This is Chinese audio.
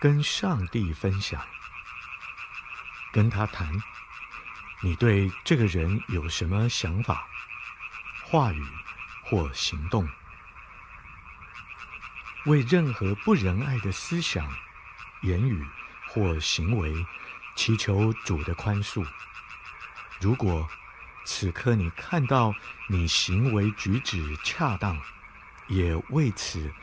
跟上帝分享，跟他谈，你对这个人有什么想法、话语或行动？为任何不仁爱的思想、言语或行为，祈求主的宽恕。如果此刻你看到你行为举止恰当，也为此